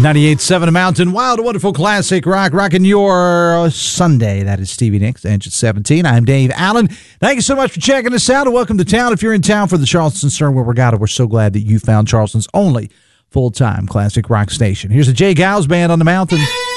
98.7 Mountain Wild, a wonderful classic rock, rocking your Sunday. That is Stevie Nicks, Engine 17. I'm Dave Allen. Thank you so much for checking us out, and welcome to town. If you're in town for the Charleston Sternwell Regatta, we're so glad that you found Charleston's only full-time classic rock station. Here's the Jay Giles Band on the Mountain.